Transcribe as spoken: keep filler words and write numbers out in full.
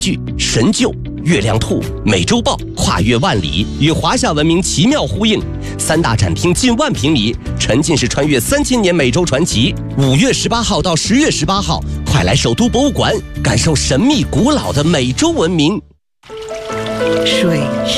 剧神救、月亮兔、美洲豹跨越万里，与华夏文明奇妙呼应。三大展厅近万平米，沉浸式穿越三千年美洲传奇。五月十八号到十月十八号，快来首都博物馆感受神秘古老的美洲文明。 水